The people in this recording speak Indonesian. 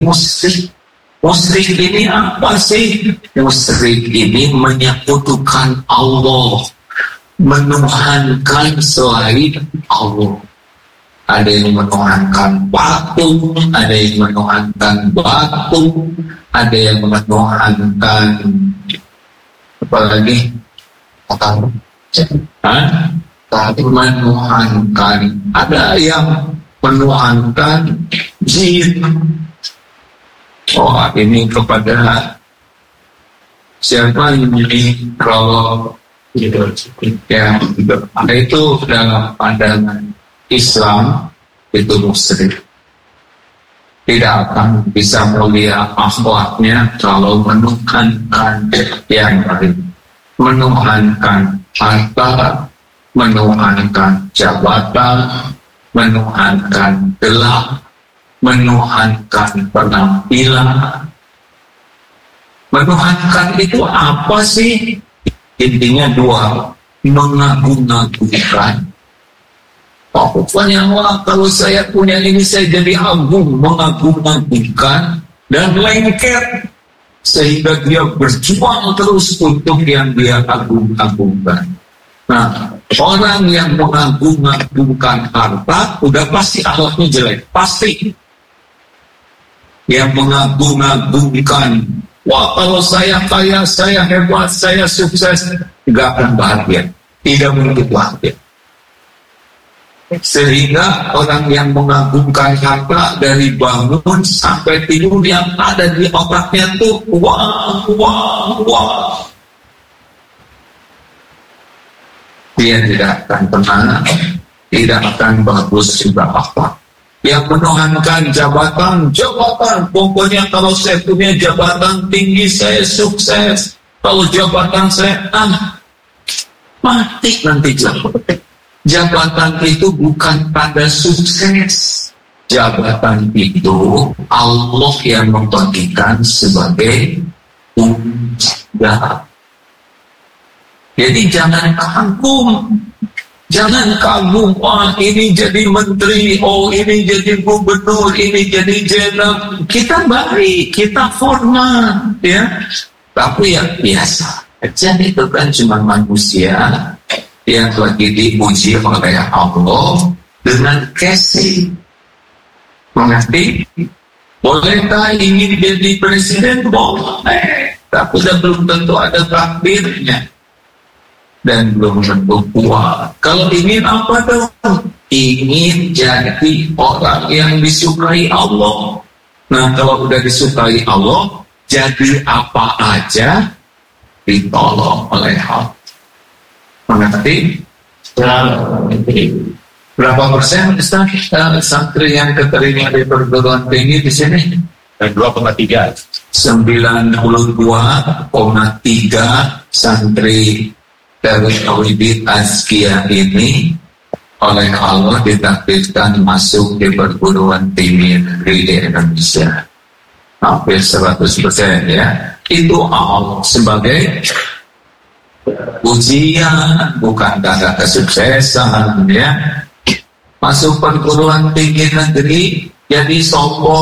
musyrik. Musyrik ini apa sih? Musyrik ini menyekutukan Allah, menuhankan selain Allah. Ada yang menuhankan patung, ada yang menuhankan batu, ada yang menuhankan apa lagi? Menuhankan, ada yang menuhankan jin. Oh, ini kepada siapa ini? Kalau ya, itu dalam pandangan Islam itu musyrik. Tidak akan bisa mulia akhlaknya kalau menuhankan yang lain, menuhankan harta, menuhankan jabatan, menuhankan gelar, menuhankan penampilan. Menuhankan itu apa sih? Intinya dua, mengagung-agungkan. Oh, pokoknya kalau saya punya ini saya jadi agung, mengagung-agungkan dan lengket sehingga dia berjuang terus untuk yang dia agung-agungkan. Nah, orang yang mengagung-agungkan harta udah pasti akhlaknya jelek, pasti. Yang mengagung-agungkan, wah kalau saya kaya, saya hebat, saya sukses, tidak akan bahagia, tidak mungkin bahagia. Sehingga orang yang mengagungkan harta dari bangun sampai tidur yang ada di otaknya tuh wah. Dia tidak akan tenang, tidak akan bagus juga akhlak. Yang menuhankan jabatan, pokoknya kalau saya punya jabatan tinggi saya sukses. Kalau jabatan saya mati nanti jabatan. Jabatan itu bukan tanda sukses. Jabatan itu Allah yang membagikan sebagai ujian. Jadi jangan kagum. Jangan kagum, wah ini jadi menteri, oh ini jadi gubernur, ini jadi jenderal. Kita baik, kita formal, ya. Tapi yang biasa. Jadi itu kan cuma manusia yang lagi diuji oleh Allah dengan casing. Mengerti? Bolehkah ingin jadi presiden? Boleh. Tapi belum tentu ada takdirnya. Dan belum tentu kuat. Kalau ingin apa dong? Ingin jadi orang yang disukai Allah. Nah kalau udah disukai Allah, jadi apa aja ditolong oleh Allah. Mengerti? Berapa persen Ustaz santri yang keterima di perguruan tinggi di sini? 2,3. 92,3 santri dari Tauhid Azkiyah ini oleh Allah ditakdirkan masuk di perguruan tinggi negeri di Indonesia. Hampir 100% ya. Itu Allah sebagai ujian, bukan tanda kesuksesan ya. Masuk perguruan tinggi negeri jadi sombong.